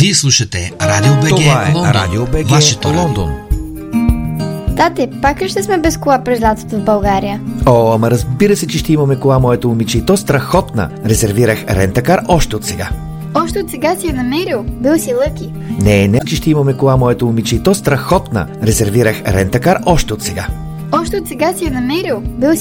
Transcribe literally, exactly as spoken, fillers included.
Вие слушате Радио БГ Лондон. Радио БГ Вашето Лондон. Тате, пак ли ще сме без кола през лятото в България? О, ама разбира се, че ще имаме кола, моето момиче, и то страхотна. Резервирах рентакар още от сега. Още от сега си я намерил? Бил си лъки. Не, не, че ще имаме кола, моето момиче, и то страхотна. Резервирах рентакар още от сега. Още от сега си я намерил? Бил